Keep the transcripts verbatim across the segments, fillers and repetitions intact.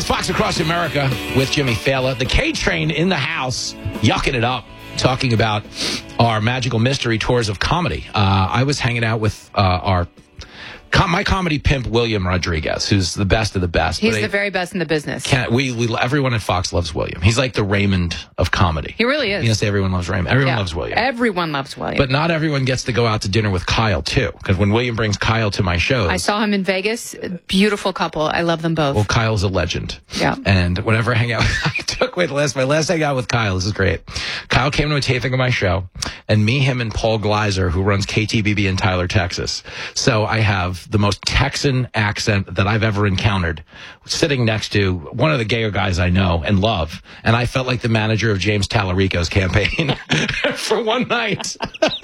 is Fox Across America with Jimmy Fallon. The K Train in the house, yucking it up, talking about our magical mystery tours of comedy. Uh, I was hanging out with uh, our com- my comedy pimp, William Rodriguez, who's the best of the best. He's but the I, very best in the business. Can't, we, we everyone at Fox loves William. He's like the Raymond of comedy. He really is. You know, say everyone loves Raymond. Everyone Yeah. loves William. Everyone loves William. But not everyone gets to go out to dinner with Kyle, too. Because when William brings Kyle to my shows... I saw him in Vegas. Beautiful couple. I love them both. Well, Kyle's a legend. Yeah. And whenever I hang out... I took... Wait, last, my last hangout with Kyle, this is great. Kyle came to a taping of my show, and me, him, and Paul Gleiser, who runs K T B B in Tyler, Texas. So I have the most Texan accent that I've ever encountered, sitting next to one of the gayer guys I know and love. And I felt like the manager of James Tallarico's campaign for one night.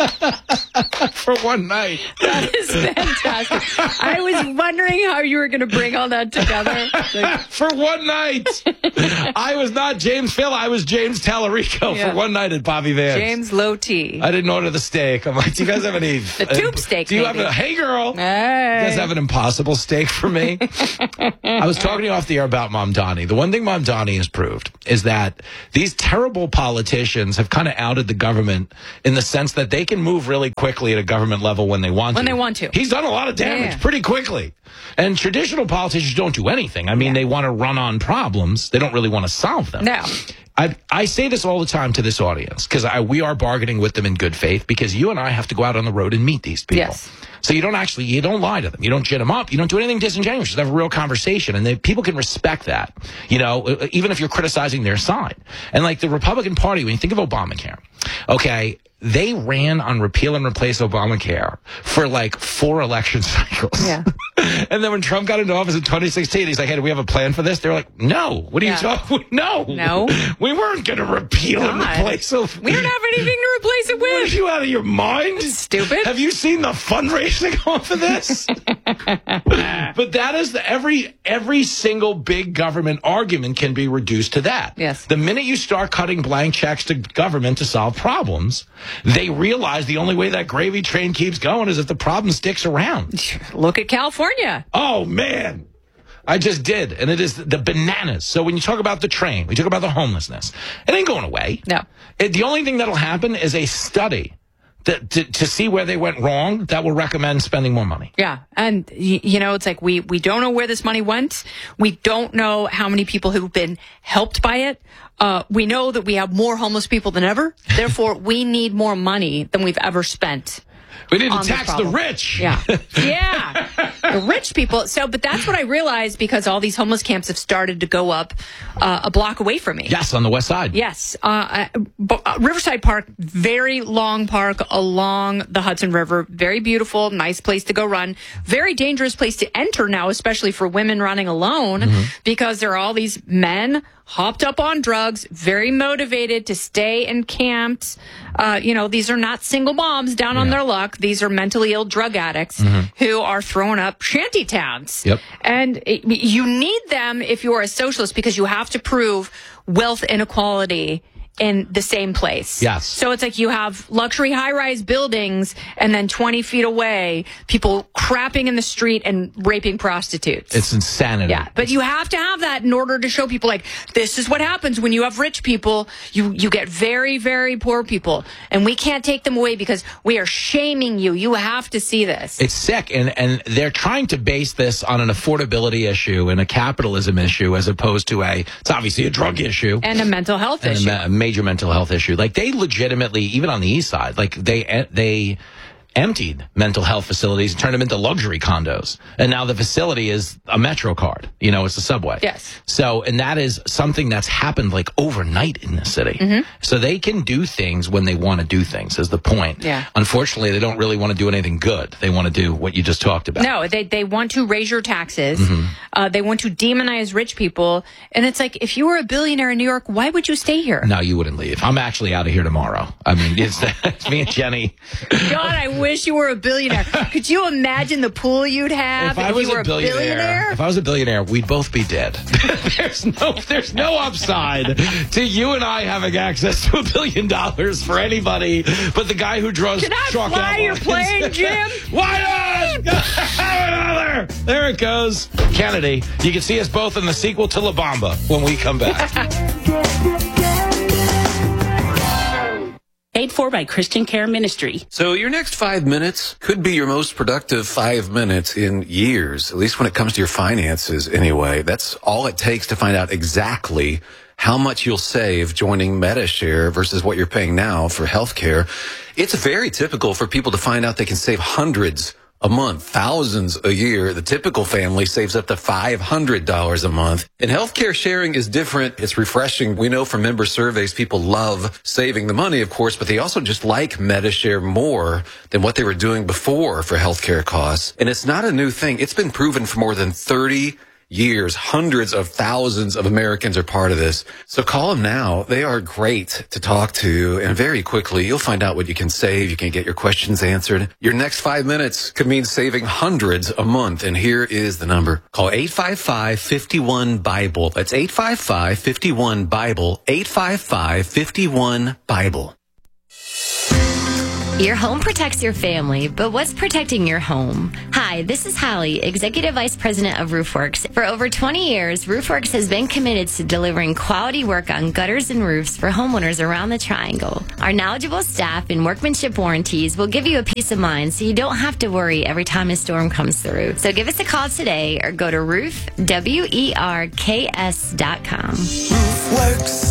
For one night. That is fantastic. I was wondering how you were going to bring all that together. Like, for one night. I was not James Phil. I was James Tallarico Yeah. for one night at Bobby Vance. James Low T. I didn't order the steak. I'm like, do you guys have any... The tube uh, steak, Do you maybe. have a... Hey, girl. Hey. You guys have an impossible steak for me? I was talking to you off the air about Mamdani. The one thing Mamdani has proved is that these terrible politicians have kind of outed the government in the sense that they can move really quickly at a government level when they want When to. they want to. He's done a lot of damage Yeah. pretty quickly. And traditional politicians don't do anything. I mean, Yeah. they want to run on problems. They don't really want to solve them. No. I, I say this all the time to this audience because we are bargaining with them in good faith because you and I have to go out on the road and meet these people. Yes. So you don't actually, you don't lie to them. You don't gin them up. You don't do anything disingenuous. Just have a real conversation. And they, people can respect that, you know, even if you're criticizing their side. And like the Republican Party, when you think of Obamacare, okay, they ran on repeal and replace Obamacare for like four election cycles. Yeah. And then when Trump got into office in twenty sixteen, he's like, hey, do we have a plan for this? They're like, no. What are Yeah. you talking? No. No. We weren't going to repeal and God. replace it. We don't have anything to replace it What, are with. you out of your mind? Stupid. Have you seen the fundraising off of this? But that is the, every every single big government argument can be reduced to that. Yes. The minute you start cutting blank checks to government to solve problems, they realize the only way that gravy train keeps going is if the problem sticks around. Look at California. Oh, man. I just did. And it is the bananas. So when you talk about the train, we talk about the homelessness, it ain't going away. No. It, the only thing that'll happen is a study that, to, to see where they went wrong that will recommend spending more money. Yeah. And, y- you know, it's like we, we don't know where this money went. We don't know how many people have been helped by it. Uh, we know that we have more homeless people than ever. Therefore, we need more money than we've ever spent. We need to on this tax the problem. rich. Yeah. Yeah. The rich people. So, but that's what I realized because all these homeless camps have started to go up uh, a block away from me. Yes, on the west side. Yes. Uh, uh, Riverside Park, very long park along the Hudson River. Very beautiful, nice place to go run. Very dangerous place to enter now, especially for women running alone, mm-hmm. because there are all these men hopped up on drugs, very motivated to stay encamped. Uh, you know, these are not single moms down yeah. on their luck. These are mentally ill drug addicts mm-hmm. who are throwing up shanty towns. Yep. And it, you need them if you are a socialist because you have to prove wealth inequality in the same place. Yes. So it's like you have luxury high-rise buildings and then twenty feet away, people crapping in the street and raping prostitutes. It's insanity. Yeah. But you have to have that in order to show people like, this is what happens when you have rich people. You, you get very, very poor people. And we can't take them away because we are shaming you. You have to see this. It's sick. And, and they're trying to base this on an affordability issue and a capitalism issue as opposed to a, it's obviously a drug issue. And a mental health and issue. A ma- major mental health issue. Like they legitimately, even on the east side, like they they emptied mental health facilities and turned them into luxury condos. And now the facility is a Metro card. You know, it's a subway. Yes. So, and that is something that's happened like overnight in the city. Mm-hmm. So they can do things when they want to do things is the point. Yeah. Unfortunately, they don't really want to do anything good. They want to do what you just talked about. No, they, they want to raise your taxes. Mm-hmm. Uh, they want to demonize rich people. And it's like, if you were a billionaire in New York, why would you stay here? No, you wouldn't leave. I'm actually out of here tomorrow. I mean, it's, it's me and Jenny. God, I wish you were a billionaire. Could you imagine the pool you'd have if, if, I was you were a billionaire, a billionaire? If I was a billionaire, we'd both be dead. there's no there's no upside to you and I having access to a billion dollars for anybody but the guy who draws Can I chalk fly your outlines. plane, Jim? Why not? Have another. There it goes. Kennedy. Kennedy. You can see us both in the sequel to La Bamba when we come back. Paid for by Christian Care Ministry. So your next five minutes could be your most productive five minutes in years, at least when it comes to your finances anyway. That's all it takes to find out exactly how much you'll save joining MediShare versus what you're paying now for healthcare. It's very typical for people to find out they can save hundreds a month, thousands a year. The typical family saves up to five hundred dollars a month. And healthcare sharing is different. It's refreshing. We know from member surveys, people love saving the money, of course, but they also just like MediShare more than what they were doing before for healthcare costs. And it's not a new thing. It's been proven for more than thirty years. Hundreds of thousands of Americans are part of this. So call them now. They are great to talk to. And very quickly, you'll find out what you can save. You can get your questions answered. Your next five minutes could mean saving hundreds a month. And here is the number. Call eight five five, five one, BIBLE. That's eight five five, five one, BIBLE. eight five five, five one, BIBLE. Your home protects your family, but what's protecting your home? Hi, this is Holly, Executive Vice President of RoofWorks. For over twenty years, RoofWorks has been committed to delivering quality work on gutters and roofs for homeowners around the Triangle. Our knowledgeable staff and workmanship warranties will give you a peace of mind so you don't have to worry every time a storm comes through. So give us a call today or go to roof, W E R K S dot com. RoofWorks,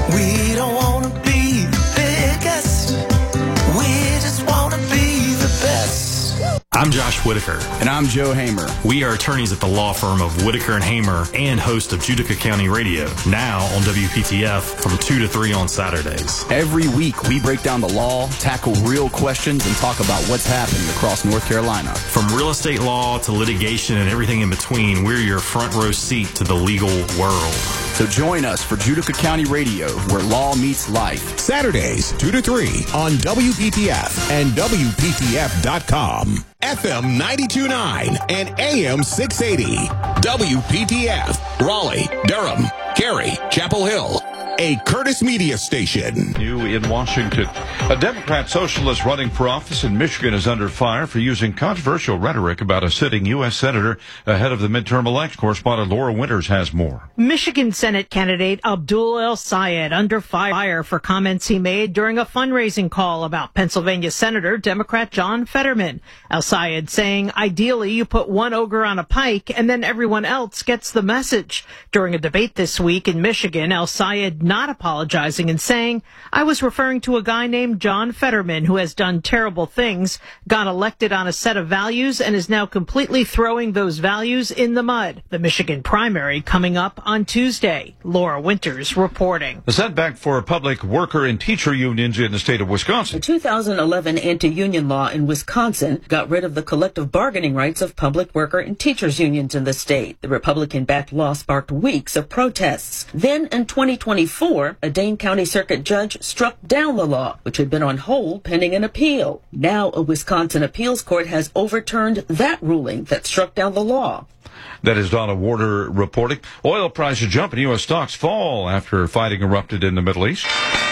we don't want to be the biggest. We just want to be the best. I'm Josh Whitaker. And I'm Joe Hamer. We are attorneys at the law firm of Whitaker and Hamer and host of Judica County Radio, now on W P T F from two to three on Saturdays. Every week, we break down the law, tackle real questions, and talk about what's happening across North Carolina. From real estate law to litigation and everything in between, we're your front row seat to the legal world. So join us for Judica County Radio, where law meets life. Saturdays, two to three on W P T F and W P T F dot com. F M ninety-two point nine and A M six eighty. W P T F, Raleigh, Durham, Cary, Chapel Hill. A Curtis Media station. New in Washington. A Democrat socialist running for office in Michigan is under fire for using controversial rhetoric about a sitting U S senator ahead of the midterm election. Correspondent Laura Winters has more. Michigan Senate candidate Abdul El-Sayed under fire for comments he made during a fundraising call about Pennsylvania Senator Democrat John Fetterman. El-Sayed saying, ideally, you put one ogre on a pike and then everyone else gets the message. During a debate this week in Michigan, El-Sayed not apologizing and saying, I was referring to a guy named John Fetterman who has done terrible things, got elected on a set of values, and is now completely throwing those values in the mud. The Michigan primary coming up on Tuesday. Laura Winters reporting. A setback for public worker and teacher unions in the state of Wisconsin. The two thousand eleven anti-union law in Wisconsin got rid of the collective bargaining rights of public worker and teachers unions in the state. The Republican-backed law sparked weeks of protests. Then in twenty twenty-four, a Dane County Circuit judge struck down the law, which had been on hold pending an appeal. Now a Wisconsin appeals court has overturned that ruling that struck down the law. That is Donna Warder reporting. Oil prices jump and U S stocks fall after fighting erupted in the Middle East.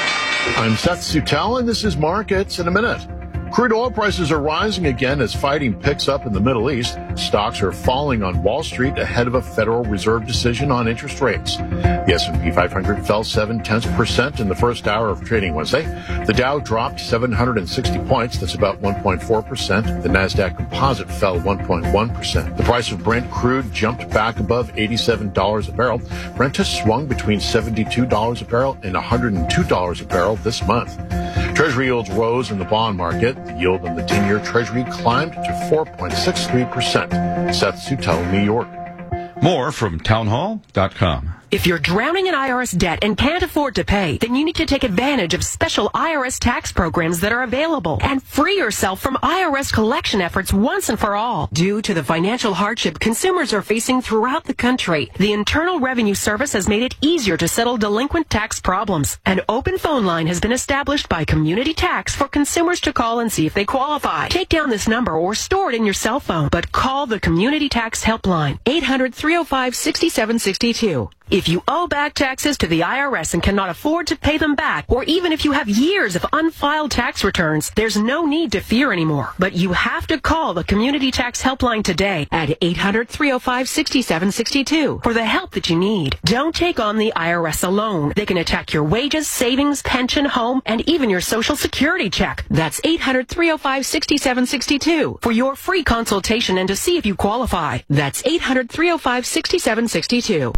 I'm Seth Sutel, and this is Markets in a Minute. Crude oil prices are rising again as fighting picks up in the Middle East. Stocks are falling on Wall Street ahead of a Federal Reserve decision on interest rates. The S and P five hundred fell seven tenths percent in the first hour of trading Wednesday. The Dow dropped seven hundred sixty points. That's about one point four percent. The Nasdaq Composite fell one point one percent. The price of Brent crude jumped back above eighty-seven dollars a barrel. Brent has swung between seventy-two dollars a barrel and one hundred two dollars a barrel this month. Treasury yields rose in the bond market. The yield on the ten-year Treasury climbed to four point six three percent. Seth Sutel, New York. More from townhall dot com. If you're drowning in I R S debt and can't afford to pay, then you need to take advantage of special I R S tax programs that are available and free yourself from I R S collection efforts once and for all. Due to the financial hardship consumers are facing throughout the country, the Internal Revenue Service has made it easier to settle delinquent tax problems. An open phone line has been established by Community Tax for consumers to call and see if they qualify. Take down this number or store it in your cell phone, but call the Community Tax Helpline, eight hundred, three oh five, six seven six two. If you owe back taxes to the I R S and cannot afford to pay them back, or even if you have years of unfiled tax returns, there's no need to fear anymore. But you have to call the Community Tax Helpline today at eight hundred, three oh five, six seven six two for the help that you need. Don't take on the I R S alone. They can attack your wages, savings, pension, home, and even your Social Security check. That's eight hundred, three oh five, six seven six two for your free consultation and to see if you qualify. That's eight hundred, three oh five, six seven six two.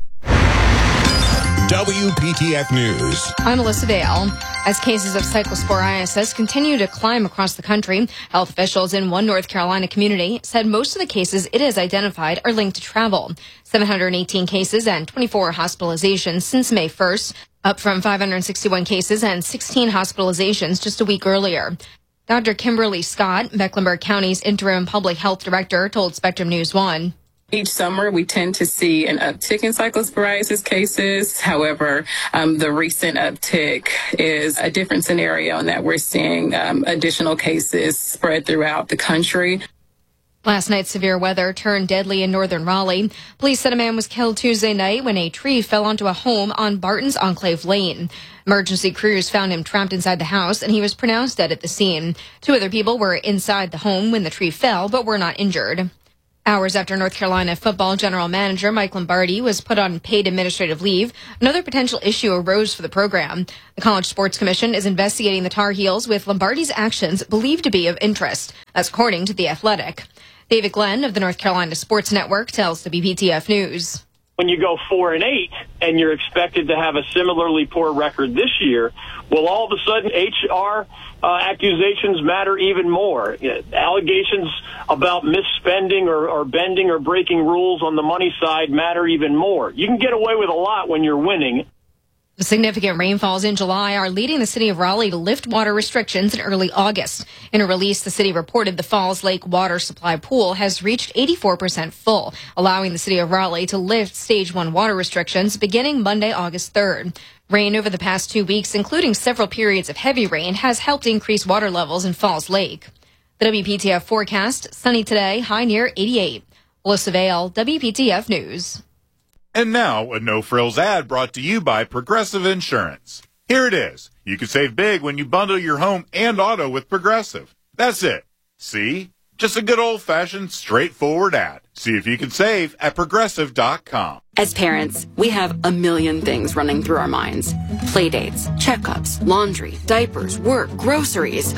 W P T F News. I'm Alyssa Vale. As cases of cyclosporiasis continue to climb across the country, health officials in one North Carolina community said most of the cases it has identified are linked to travel. seven hundred eighteen cases and twenty-four hospitalizations since May first, up from five hundred sixty-one cases and sixteen hospitalizations just a week earlier. Doctor Kimberly Scott, Mecklenburg County's interim public health director, told Spectrum News one. Each summer, we tend to see an uptick in cyclosporiasis cases. However, um, the recent uptick is a different scenario in that we're seeing um, additional cases spread throughout the country. Last night's severe weather turned deadly in northern Raleigh. Police said a man was killed Tuesday night when a tree fell onto a home on Barton's Enclave Lane. Emergency crews found him trapped inside the house, and he was pronounced dead at the scene. Two other people were inside the home when the tree fell, but were not injured. Hours after North Carolina football general manager Mike Lombardi was put on paid administrative leave, another potential issue arose for the program. The College Sports Commission is investigating the Tar Heels with Lombardi's actions believed to be of interest. That's according to The Athletic. David Glenn of the North Carolina Sports Network tells W P T F News. When you go four and eight and you're expected to have a similarly poor record this year, well, all of a sudden H R uh, accusations matter even more. You know, allegations about misspending or, or bending or breaking rules on the money side matter even more. You can get away with a lot when you're winning. The significant rainfalls in July are leading the city of Raleigh to lift water restrictions in early August. In a release, the city reported the Falls Lake water supply pool has reached eighty-four percent full, allowing the city of Raleigh to lift stage one water restrictions beginning Monday, August third. Rain over the past two weeks, including several periods of heavy rain, has helped increase water levels in Falls Lake. The W P T F forecast, sunny today, high near eighty-eight. Alyssa Vale, W P T F News. And now, a no-frills ad brought to you by Progressive Insurance. Here it is. You can save big when you bundle your home and auto with Progressive. That's it. See? Just a good old-fashioned, straightforward ad. See if you can save at Progressive dot com. As parents, we have a million things running through our minds. Playdates, checkups, laundry, diapers, work, groceries.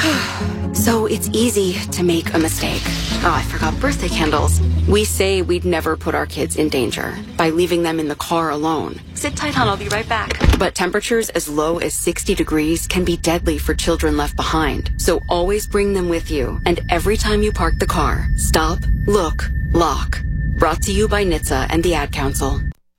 So it's easy to make a mistake. Oh, I forgot birthday candles. We say we'd never put our kids in danger by leaving them in the car alone. Sit tight, hon, I'll be right back. But temperatures as low as sixty degrees can be deadly for children left behind. So always bring them with you. And every time you park the car, stop, look, lock. Brought to you by N H T S A and the Ad Council.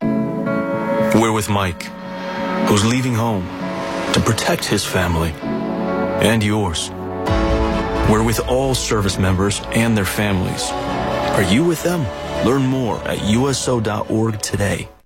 We're with Mike, who's leaving home to protect his family and yours. We're with all service members and their families. Are you with them? Learn more at U S O dot org today.